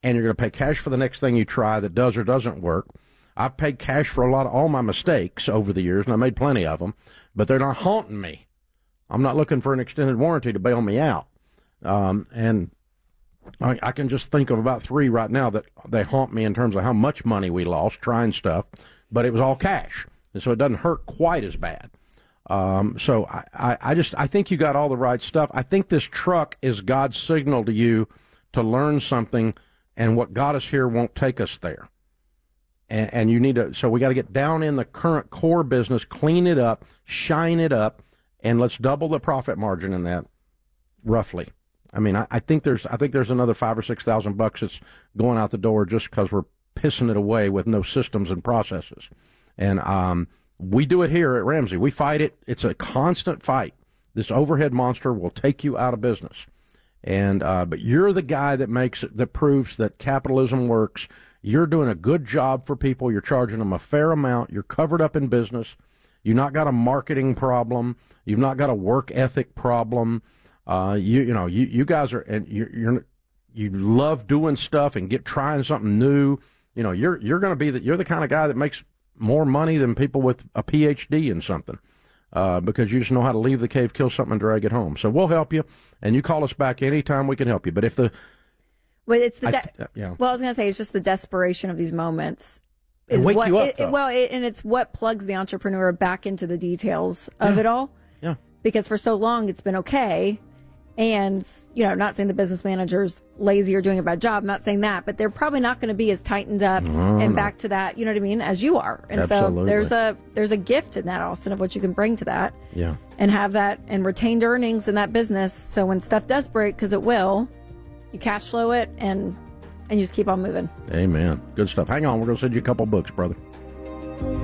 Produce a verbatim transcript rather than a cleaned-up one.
and you're going to pay cash for the next thing you try that does or doesn't work. I've paid cash for a lot of all my mistakes over the years, and I made plenty of them, but they're not haunting me. I'm not looking for an extended warranty to bail me out. Um, and I, I can just think of about three right now that they haunt me in terms of how much money we lost trying stuff, but it was all cash, and so it doesn't hurt quite as bad. Um, so I, I, I just I think you got all the right stuff. I think this truck is God's signal to you to learn something, and what got us here won't take us there. And, and you need to, so we got to get down in the current core business, clean it up, shine it up, and let's double the profit margin in that, roughly. I mean, I, I think there's, I think there's another five or six thousand bucks that's going out the door just because we're pissing it away with no systems and processes. And um, we do it here at Ramsey. We fight it. It's a constant fight. This overhead monster will take you out of business. And uh, but you're the guy that makes it, that proves that capitalism works. You're doing a good job for people. You're charging them a fair amount. You're covered up in business. You've not got a marketing problem. You've not got a work ethic problem. Uh, you you know you, you guys are and you're, you're you love doing stuff and get trying something new. You know you're you're going to be the you're the kind of guy that makes more money than people with a P H D in something. Uh, because you just know how to leave the cave, kill something, and drag it home. So we'll help you, and you call us back anytime we can help you. But if the well, it's the de- I, yeah. well, I was going to say it's just the desperation of these moments is wake what you up, it, it, well, it, and it's what plugs the entrepreneur back into the details of yeah. it all. Yeah, because for so long it's been okay. And, you know, not saying the business manager's lazy or doing a bad job, not saying that, but they're probably not going to be as tightened up no, and no. back to that, you know what I mean, as you are. And Absolutely. so there's a there's a gift in that, Austin, of what you can bring to that. Yeah. And have that and retained earnings in that business. So when stuff does break, because it will, you cash flow it and and you just keep on moving. Amen. Good stuff. Hang on. We're going to send you a couple books, brother.